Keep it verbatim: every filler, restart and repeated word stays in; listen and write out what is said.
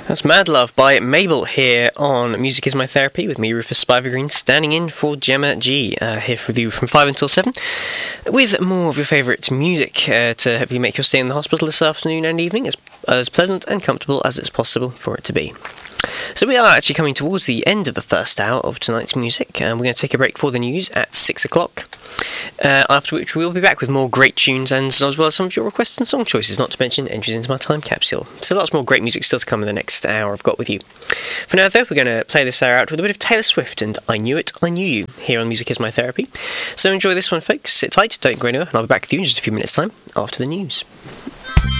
That's Mad Love by Mabel here on Music Is My Therapy with me, Rufus Spivergreen, standing in for Gemma G, uh, here with you from five until seven, with more of your favourite music uh, to help you make your stay in the hospital this afternoon and evening as, as pleasant and comfortable as it's possible for it to be. So we are actually coming towards the end of the first hour of tonight's music, and we're going to take a break for the news at six o'clock. Uh, after which we'll be back with more great tunes and as well as some of your requests and song choices, not to mention entries into my time capsule. So lots more great music still to come in the next hour I've got with you. For now though, we're going to play this hour out with a bit of Taylor Swift and I Knew It, I Knew You, here on Music Is My Therapy. So enjoy this one folks, sit tight, don't go anywhere, and I'll be back with you in just a few minutes time after the news.